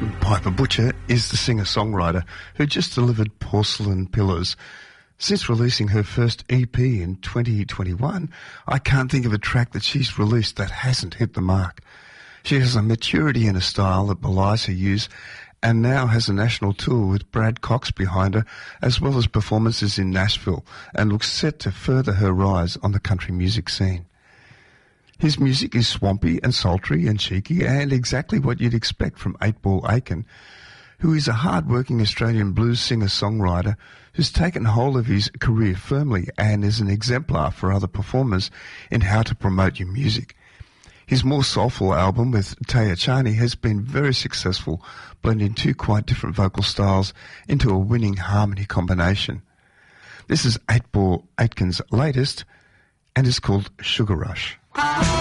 Piper Butcher is the singer-songwriter who just delivered Porcelain Pillars. Since releasing her first EP in 2021, I can't think of a track that she's released that hasn't hit the mark. She has a maturity and a style that belies her years, and now has a national tour with Brad Cox behind her, as well as performances in Nashville, and looks set to further her rise on the country music scene. His music is swampy and sultry and cheeky, and exactly what you'd expect from 8-Ball Aiken, who is a hard-working Australian blues singer-songwriter who's taken hold of his career firmly and is an exemplar for other performers in how to promote your music. His more soulful album with Taya Chani has been very successful, blending two quite different vocal styles into a winning harmony combination. This is 8-Ball Aitken's latest, and is called Sugar Rush.